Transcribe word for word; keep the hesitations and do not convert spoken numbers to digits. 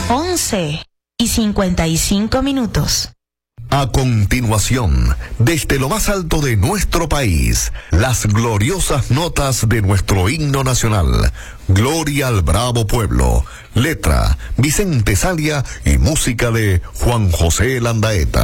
once y cincuenta y cinco minutos. A continuación, desde lo más alto de nuestro país, las gloriosas notas de nuestro himno nacional, Gloria al Bravo Pueblo, letra Vicente Salia y música de Juan José Landaeta.